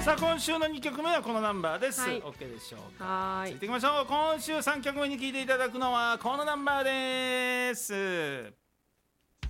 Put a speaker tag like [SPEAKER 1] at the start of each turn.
[SPEAKER 1] さあ今週の2曲目はこのナンバーです、
[SPEAKER 2] はい、
[SPEAKER 1] OK でしょうか。
[SPEAKER 2] はい、
[SPEAKER 1] 続いていきましょう。今週3曲目に聴いていただくのはこのナンバーです。